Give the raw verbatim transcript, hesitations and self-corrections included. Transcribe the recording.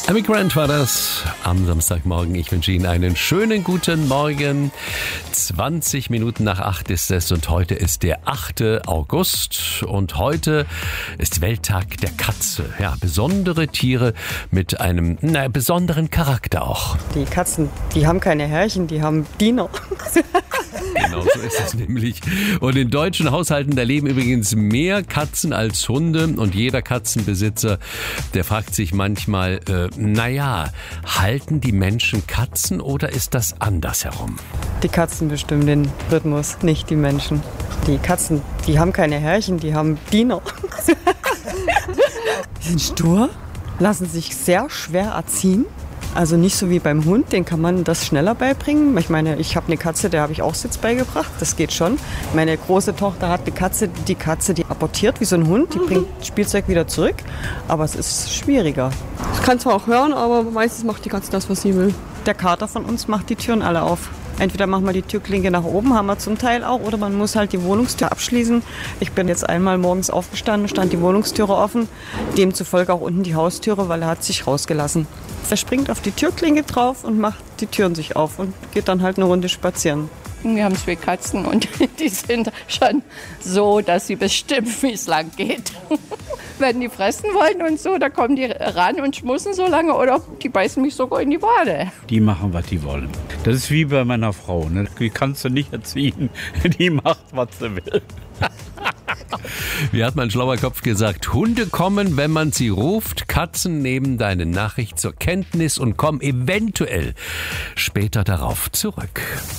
Amy Grant war das am Samstagmorgen. Ich wünsche Ihnen einen schönen guten Morgen. zwanzig Minuten nach acht ist es und heute ist der achte August und heute ist Welttag der Katze. Ja, besondere Tiere mit einem na, besonderen Charakter auch. Die Katzen, die haben keine Herrchen, die haben Diener. Genau, so ist es nämlich. Und in deutschen Haushalten, da leben übrigens mehr Katzen als Hunde. Und jeder Katzenbesitzer, der fragt sich manchmal, äh, naja, halten die Menschen Katzen oder ist das andersherum? Die Katzen bestimmen den Rhythmus, nicht die Menschen. Die Katzen, die haben keine Herrchen, die haben Diener. Die sind stur, lassen sich sehr schwer erziehen. Also nicht so wie beim Hund, den kann man das schneller beibringen. Ich meine, ich habe eine Katze, der habe ich auch Sitz beigebracht, das geht schon. Meine große Tochter hat eine Katze, die Katze, die apportiert wie so ein Hund, die bringt Spielzeug wieder zurück, aber es ist schwieriger. Ich kann zwar auch hören, aber meistens macht die Katze das, was sie will. Der Kater von uns macht die Türen alle auf. Entweder machen wir die Türklinke nach oben, haben wir zum Teil auch, oder man muss halt die Wohnungstür abschließen. Ich bin jetzt einmal morgens aufgestanden, stand die Wohnungstüre offen, demzufolge auch unten die Haustüre, weil er hat sich rausgelassen. Er springt auf die Türklinke drauf und macht die Türen sich auf und geht dann halt eine Runde spazieren. Wir haben zwei Katzen und die sind schon so, dass sie bestimmen, wie es lang geht. Wenn die fressen wollen und so, da kommen die ran und schmussen so lange oder die beißen mich sogar in die Wade. Die machen, was die wollen. Das ist wie bei meiner Frau. Ne? Die kannst du nicht erziehen. Die macht, was sie will. Wie hat mein schlauer Kopf gesagt, Hunde kommen, wenn man sie ruft, Katzen nehmen deine Nachricht zur Kenntnis und kommen eventuell später darauf zurück.